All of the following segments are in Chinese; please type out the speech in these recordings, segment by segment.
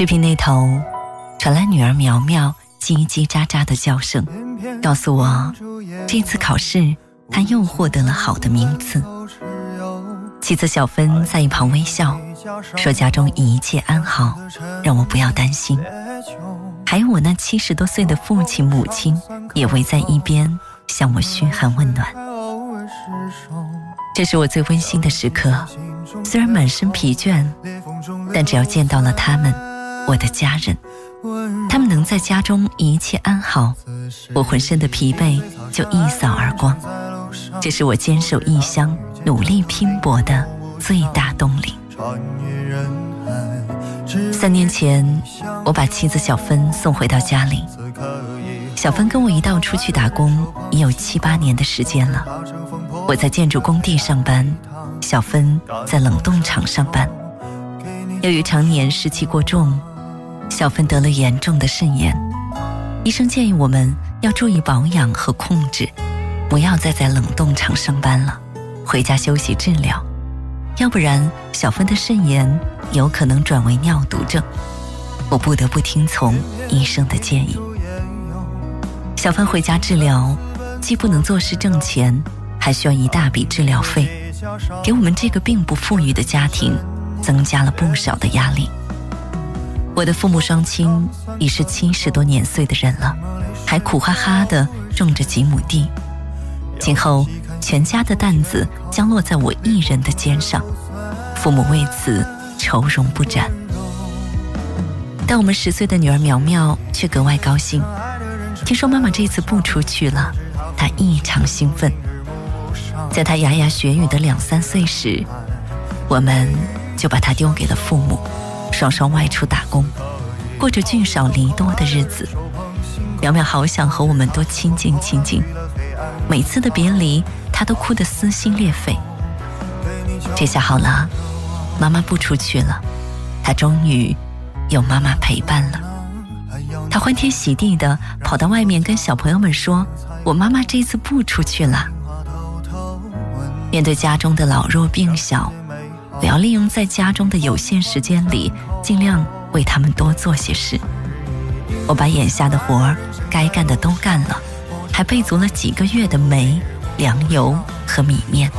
视频那头传来女儿苗苗叽叽喳喳的叫声，告诉我这次考试她又获得了好的名次。妻子小芬在一旁微笑，说家中一切安好，让我不要担心。还有我那70多岁的父亲母亲也围在一边向我嘘寒问暖。这是我最温馨的时刻，虽然满身疲倦，但只要见到了他们，我的家人，他们能在家中一切安好，我浑身的疲惫就一扫而光。这是我坚守异乡努力拼搏的最大动力。3年前，我把妻子小芬送回到家里。小芬跟我一道出去打工已有7、8年的时间了。我在建筑工地上班，小芬在冷冻厂上班。由于常年湿气过重，小芬得了严重的肾炎，医生建议我们要注意保养和控制，不要再在冷冻厂上班了，回家休息治疗，要不然小芬的肾炎有可能转为尿毒症。我不得不听从医生的建议。小芬回家治疗，既不能做事挣钱，还需要一大笔治疗费，给我们这个并不富裕的家庭增加了不少的压力。我的父母双亲已是70多年岁的人了，还苦哈哈地种着几亩地，今后全家的担子将落在我一人的肩上，父母为此愁容不展。但我们10岁的女儿苗苗却格外高兴，听说妈妈这次不出去了，她异常兴奋。在她牙牙学语的2、3岁时，我们就把她丢给了父母，双双外出打工，过着聚少离多的日子。苗苗好想和我们多亲近亲近，每次的别离她都哭得撕心裂肺。这下好了，妈妈不出去了，她终于有妈妈陪伴了。她欢天喜地地跑到外面跟小朋友们说，我妈妈这次不出去了。面对家中的老弱病小，我要利用在家中的有限时间里，尽量为他们多做些事。我把眼下的活儿该干的都干了，还备足了几个月的煤、粮油和米面。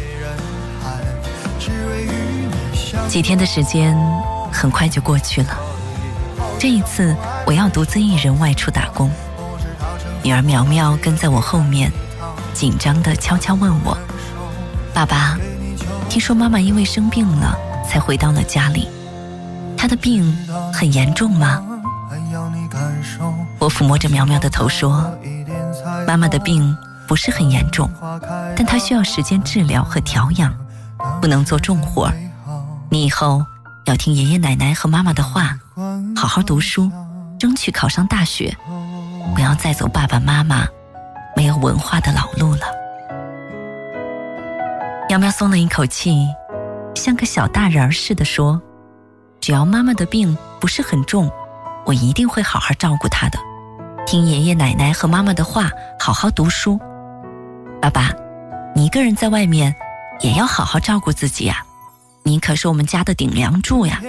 几天的时间很快就过去了。这一次我要独自一人外出打工，女儿苗苗跟在我后面，紧张地悄悄问我，爸爸，听说妈妈因为生病了才回到了家里，她的病很严重吗？我抚摸着苗苗的头说，妈妈的病不是很严重，但她需要时间治疗和调养，不能做重活。你以后要听爷爷奶奶和妈妈的话，好好读书，争取考上大学，不要再走爸爸妈妈没有文化的老路了。苗苗松了一口气，像个小大人似的说，只要妈妈的病不是很重，我一定会好好照顾她的，听爷爷奶奶和妈妈的话，好好读书。爸爸，你一个人在外面也要好好照顾自己呀，你可是我们家的顶梁柱呀。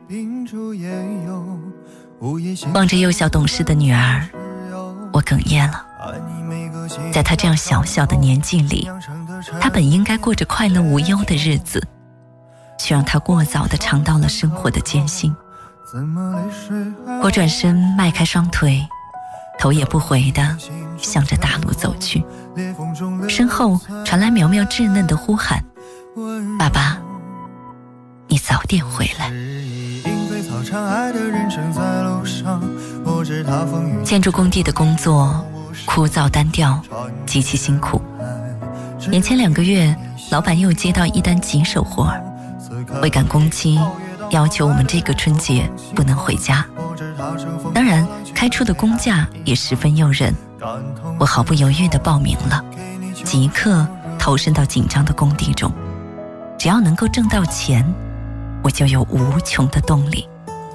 望着幼小懂事的女儿，我哽咽了。在她这样小小的年纪里，她本应该过着快乐无忧的日子，却让她过早地尝到了生活的艰辛。我转身迈开双腿，头也不回地向着大路走去，身后传来苗苗稚嫩的呼喊，爸爸，你早点回来。建筑工地的工作枯燥单调，极其辛苦。年前2个月，老板又接到一单棘手活，为赶工期，要求我们这个春节不能回家。当然，开出的工价也十分诱人，我毫不犹豫地报名了，即刻投身到紧张的工地中。只要能够挣到钱，我就有无穷的动力。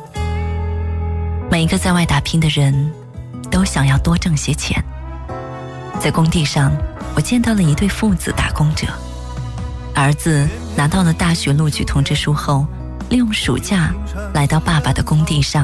每一个在外打拼的人都想要多挣些钱。在工地上，我见到了一对父子打工者，儿子拿到了大学录取通知书后，利用暑假来到爸爸的工地上